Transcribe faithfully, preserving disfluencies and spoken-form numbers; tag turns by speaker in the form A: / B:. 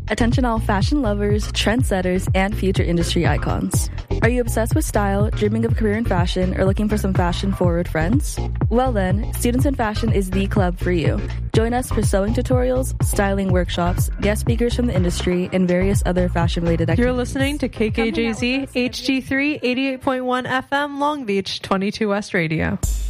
A: Attention all fashion lovers, trendsetters, and future industry icons. Are you obsessed with style, dreaming of a career in fashion, or looking for some fashion-forward friends? Well then, Students in Fashion is the club for you. Join us for sewing tutorials, styling workshops, guest speakers from the industry, and various other fashion-related activities.
B: You're listening to K K J Z H G three eighty-eight point one F M Long Beach, twenty-two West Radio.